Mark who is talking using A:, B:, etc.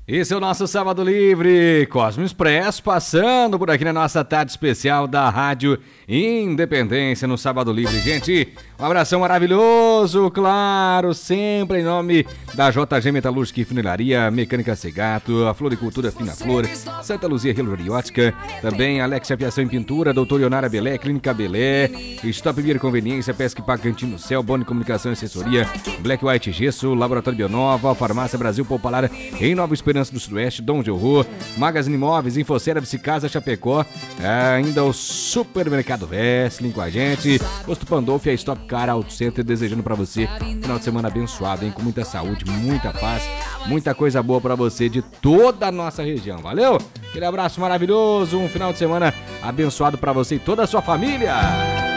A: Esse é o nosso Sábado Livre, Cosmo Expresso, passando por aqui na nossa tarde especial da Rádio Independência no Sábado Livre. Gente, um abração maravilhoso, claro, sempre em nome da JG Metalúrgica e Funilaria, Mecânica Segato, a Floricultura Fina Flor, Santa Luzia Reloriótica, também Alex Aviação e Pintura, Doutor Ionara Belé, Clínica Belé, Stop Beer Conveniência, Pesca e Pacantinho no Céu, Boni Comunicação e Assessoria, Black White Gesso, Laboratório Bionova, Farmácia Brasil Popular em Nova Esperança do Sudoeste, Dom Gelro, Magazine Imóveis, Infocera, Bicicasa, Chapecó, ainda o Supermercado Wrestling com a gente, Posto Pandolfo e a Stop Car Auto Center, desejando pra você um final de semana abençoado, hein? Com muita saúde, muita paz, muita coisa boa pra você de toda a nossa região, valeu? Aquele abraço maravilhoso, um final de semana abençoado pra você e toda a sua família.